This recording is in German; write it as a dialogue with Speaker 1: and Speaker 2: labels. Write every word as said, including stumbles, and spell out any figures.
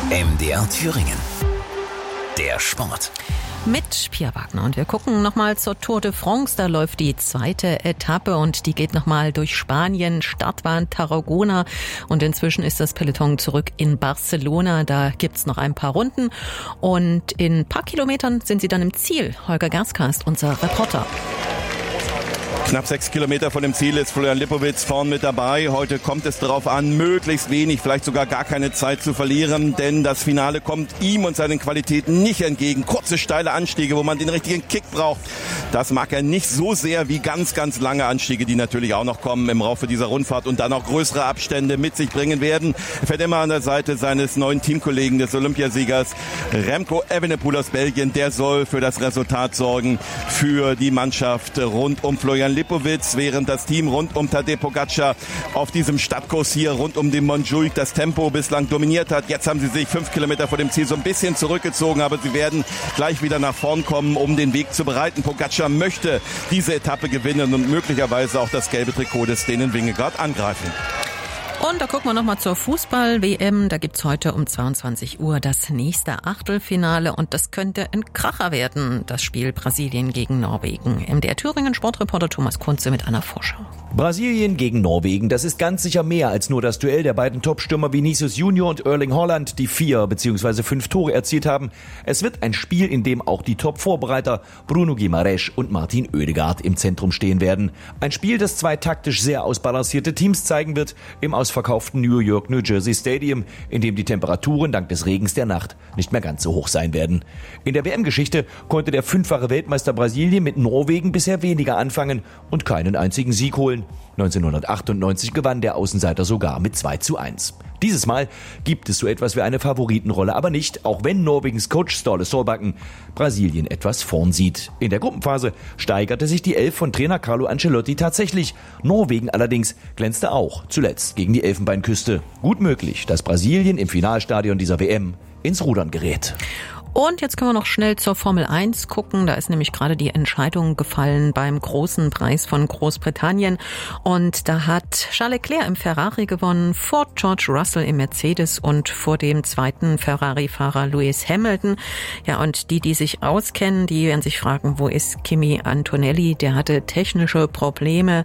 Speaker 1: M D R Thüringen. Der Sport.
Speaker 2: Mit Pia Wagner. Und wir gucken nochmal zur Tour de France. Da läuft die zweite Etappe und die geht nochmal durch Spanien. Start war in Tarragona und inzwischen ist das Peloton zurück in Barcelona. Da gibt's noch ein paar Runden und in ein paar Kilometern sind sie dann im Ziel. Holger Gerska ist unser Reporter.
Speaker 3: Knapp sechs Kilometer von dem Ziel ist Florian Lipowitz vorn mit dabei. Heute kommt es darauf an, möglichst wenig, vielleicht sogar gar keine Zeit zu verlieren, denn das Finale kommt ihm und seinen Qualitäten nicht entgegen. Kurze, steile Anstiege, wo man den richtigen Kick braucht. Das mag er nicht so sehr wie ganz, ganz lange Anstiege, die natürlich auch noch kommen im Laufe dieser Rundfahrt und dann auch größere Abstände mit sich bringen werden. Er fährt immer an der Seite seines neuen Teamkollegen, des Olympiasiegers Remco Evenepoel aus Belgien. Der soll für das Resultat sorgen für die Mannschaft rund um Florian Lipowitz, während das Team rund um Tadej Pogačar auf diesem Stadtkurs hier rund um den Montjuic das Tempo bislang dominiert hat. Jetzt haben sie sich fünf Kilometer vor dem Ziel so ein bisschen zurückgezogen, aber sie werden gleich wieder nach vorn kommen, um den Weg zu bereiten. Pogačar möchte diese Etappe gewinnen und möglicherweise auch das gelbe Trikot des Dänen Vingegaard angreifen.
Speaker 2: Und da gucken wir nochmal zur Fußball-W M. Da gibt's heute um zweiundzwanzig Uhr das nächste Achtelfinale und das könnte ein Kracher werden, das Spiel Brasilien gegen Norwegen. M D R Thüringen Sportreporter Thomas Kunze mit einer Vorschau.
Speaker 4: Brasilien gegen Norwegen, das ist ganz sicher mehr als nur das Duell der beiden Topstürmer Vinicius Junior und Erling Haaland, die vier bzw. fünf Tore erzielt haben. Es wird ein Spiel, in dem auch die Top-Vorbereiter Bruno Guimaraes und Martin Oedegaard im Zentrum stehen werden. Ein Spiel, das zwei taktisch sehr ausbalancierte Teams zeigen wird, im ausverkauften New York New Jersey Stadium, in dem die Temperaturen dank des Regens der Nacht nicht mehr ganz so hoch sein werden. In der W M-Geschichte konnte der fünffache Weltmeister Brasilien mit Norwegen bisher weniger anfangen und keinen einzigen Sieg holen. neunzehnhundertachtundneunzig gewann der Außenseiter sogar mit zwei zu eins. Dieses Mal gibt es so etwas wie eine Favoritenrolle, aber nicht, auch wenn Norwegens Coach Ståle Solbakken Brasilien etwas vorn sieht. In der Gruppenphase steigerte sich die Elf von Trainer Carlo Ancelotti tatsächlich. Norwegen allerdings glänzte auch zuletzt gegen die Elfenbeinküste. Gut möglich, dass Brasilien im Finalstadion dieser W M ins Rudern gerät.
Speaker 2: Und jetzt können wir noch schnell zur Formel eins gucken. Da ist nämlich gerade die Entscheidung gefallen beim großen Preis von Großbritannien. Und da hat Charles Leclerc im Ferrari gewonnen, vor George Russell im Mercedes und vor dem zweiten Ferrari-Fahrer Lewis Hamilton. Ja, und die, die sich auskennen, die werden sich fragen, wo ist Kimi Antonelli? Der hatte technische Probleme